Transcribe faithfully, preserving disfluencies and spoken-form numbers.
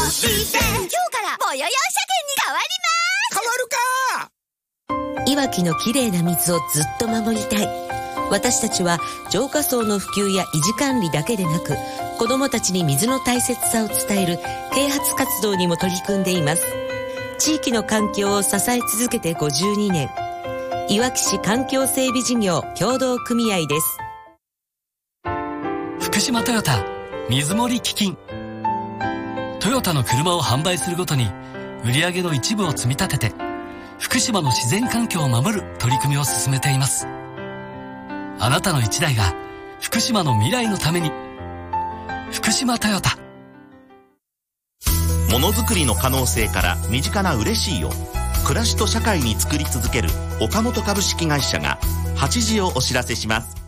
自然。今日からぼよよん車検に変わります。 変わるか。 いわきのきれいな水をずっと守りたい。私たちは浄化槽の普及や維持管理だけでなく、子どもたちに水の大切さを伝える啓発活動にも取り組んでいます。地域の環境を支え続けてごじゅうにねん、いわき市環境整備事業協同組合です。 福島トヨタ水森基金。トヨタの車を販売するごとに売上の一部を積み立てて福島の自然環境を守る取り組みを進めています。あなたの一台が福島の未来のために。福島トヨタ。 ものづくりの可能性から身近な嬉しいを暮らしと社会に作り続ける岡本株式会社がはちじをお知らせします。